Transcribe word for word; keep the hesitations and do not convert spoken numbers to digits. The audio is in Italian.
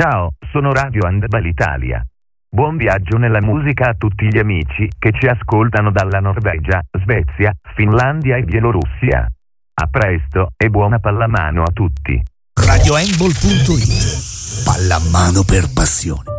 Ciao, sono Radio Handball Italia. Buon viaggio nella musica a tutti gli amici che ci ascoltano dalla Norvegia, Svezia, Finlandia e Bielorussia. A presto e buona pallamano a tutti. Radio Handball punto it. Pallamano per passione.